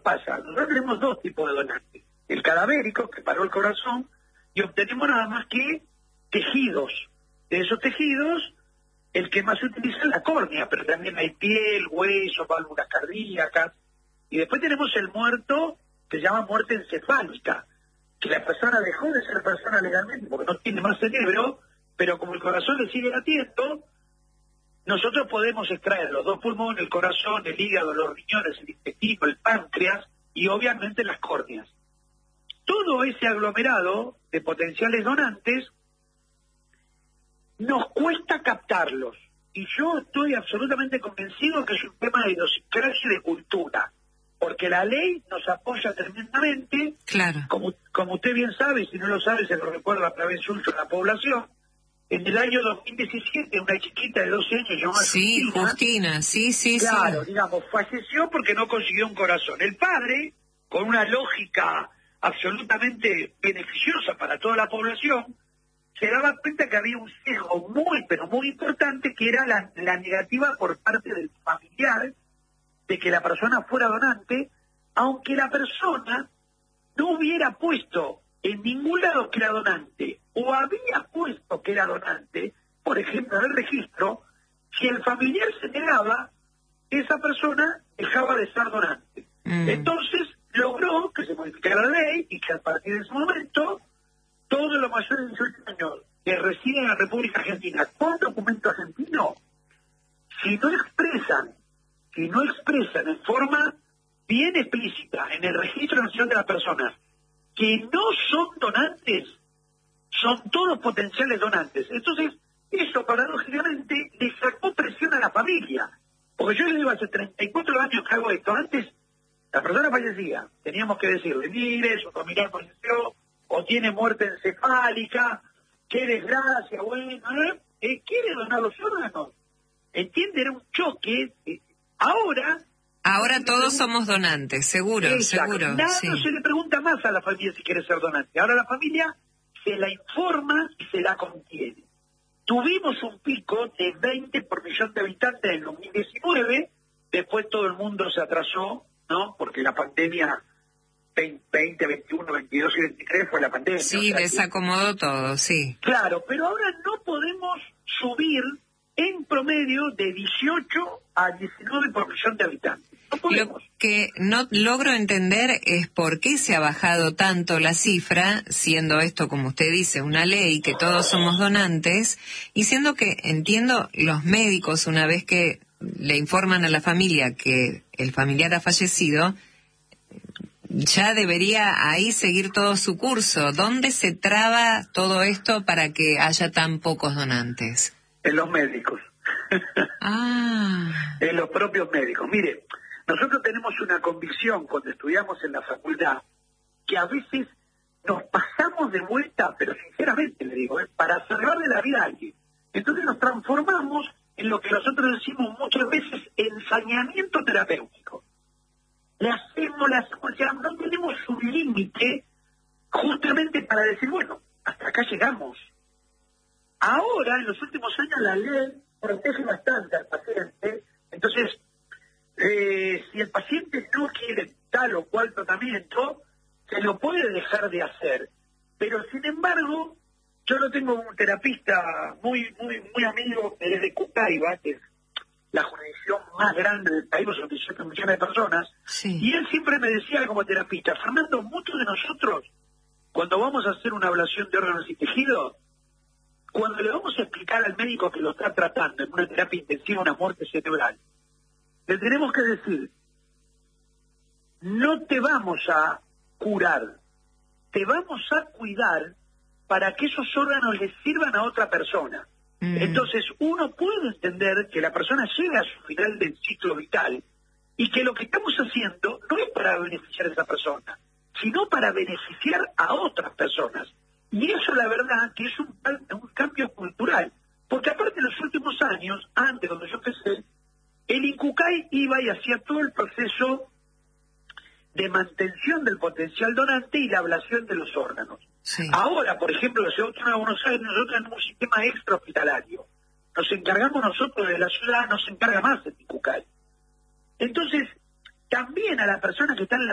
pasa? Nosotros tenemos dos tipos de donantes. El cadavérico, que paró el corazón, y obtenemos nada más que tejidos. De esos tejidos, el que más se utiliza es la córnea, pero también hay piel, hueso, válvulas cardíacas. Y después tenemos el muerto, que se llama muerte encefálica, que la persona dejó de ser persona legalmente porque no tiene más cerebro, pero como el corazón le sigue latiendo, nosotros podemos extraer los dos pulmones, el corazón, el hígado, los riñones, el intestino, el páncreas y obviamente las córneas. Todo ese aglomerado de potenciales donantes nos cuesta captarlos. Y yo estoy absolutamente convencido que es un tema de idiosincrasia y de cultura. Porque la ley nos apoya tremendamente. Claro. Como usted bien sabe, y si no lo sabe, se lo recuerdo a través suyo a la población. En el año 2017, una chiquita de 12 años llamada Justina, sí. Claro, digamos, falleció porque no consiguió un corazón. El padre, con una lógica absolutamente beneficiosa para toda la población, se daba cuenta que había un sesgo muy, pero muy importante, que era la negativa por parte del familiar de que la persona fuera donante, aunque la persona no hubiera puesto en ningún lado que era donante, o había puesto que era donante, por ejemplo, en el registro, si el familiar se negaba, esa persona dejaba de ser donante. Entonces, logró que se modificara la ley y que a partir de ese momento, todos los mayores de 18 años que residen en la República Argentina con documento argentino, si no expresan en forma bien explícita en el Registro Nacional de las Personas que no son donantes, son todos potenciales donantes. Entonces, eso paradójicamente le sacó presión a la familia. Porque yo le digo, hace 34 años que hago esto. Antes, la persona fallecía. Teníamos que decirle, mire, su familiar falleció, o tiene muerte encefálica, qué desgracia, bueno, quiere donar los órganos. ¿Entiende? Era un choque. Ahora todos somos donantes, seguro. Nada, Sí. no se le pregunta más a la familia si quiere ser donante. Ahora la familia se la informa y se la contiene. Tuvimos un pico de 20 por millón de habitantes en 2019, después todo el mundo se atrasó, ¿no? Porque la pandemia 20, 21, 22 y 23 fue la pandemia. Sí, desacomodó todo, sí. Claro, pero ahora no podemos subir en promedio de 18 a 19 por millón de habitantes. No podemos. Lo que no logro entender es por qué se ha bajado tanto la cifra, siendo esto, como usted dice, una ley, que todos somos donantes, y siendo que, entiendo, los médicos, una vez que le informan a la familia que el familiar ha fallecido, ya debería ahí seguir todo su curso. ¿Dónde se traba todo esto para que haya tan pocos donantes? En los médicos. En los propios médicos. Mire, nosotros tenemos una convicción cuando estudiamos en la facultad que a veces nos pasamos de vuelta, pero sinceramente le digo, para salvarle la vida a alguien. Entonces nos transformamos en lo que nosotros decimos muchas veces ensañamiento terapéutico. Le hacemos, ya no tenemos un límite justamente para decir, bueno, hasta acá llegamos. Ahora, en los últimos años, la ley protege bastante al paciente. Entonces, si el paciente no quiere tal o cual tratamiento, se lo puede dejar de hacer. Pero, sin embargo, yo lo tengo un terapista muy amigo de Cutaiba, que es la jurisdicción más grande del país, son 18 millones de personas, sí. Y él siempre me decía como terapista, Fernando, muchos de nosotros, cuando vamos a hacer una ablación de órganos y tejidos, cuando le vamos a explicar al médico que lo está tratando en una terapia intensiva, una muerte cerebral, le tenemos que decir, no te vamos a curar, te vamos a cuidar para que esos órganos le sirvan a otra persona. Entonces uno puede entender que la persona llega a su final del ciclo vital y que lo que estamos haciendo no es para beneficiar a esa persona, sino para beneficiar a otras personas. Y eso la verdad que es un cambio cultural, porque aparte en los últimos años, antes cuando yo empecé, el INCUCAI iba y hacía todo el proceso de mantención del potencial donante y la ablación de los órganos. Sí. Ahora, por ejemplo, la Ciudad de Buenos Aires, nosotros tenemos un sistema extra hospitalario. Nos encargamos nosotros de la ciudad, no se encarga más el INCUCAI. Entonces, también a la persona que está en la